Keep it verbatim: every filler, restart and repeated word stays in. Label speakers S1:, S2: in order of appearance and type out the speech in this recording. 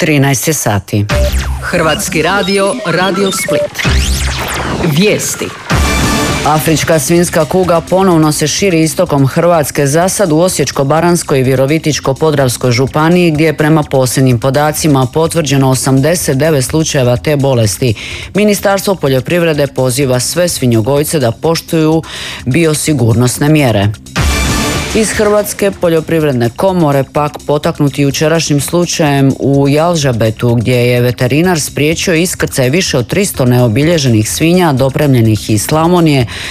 S1: trinaest je sati.
S2: Hrvatski radio, Radio Split. Vijesti.
S1: Afrička svinjska kuga ponovno se širi istokom Hrvatske, zasad u Osječko-baranjskoj i Virovitičko-podravskoj županiji, gdje je prema posljednjim podacima potvrđeno osamdeset devet slučajeva te bolesti. Ministarstvo poljoprivrede poziva sve svinjogojce da poštuju biosigurnosne mjere. Iz Hrvatske poljoprivredne komore pak, potaknuti jučerašnjim slučajem u Jalžabetu, gdje je veterinar spriječio iskrcaj više od tristo neobilježenih svinja dopremljenih iz Slavonije,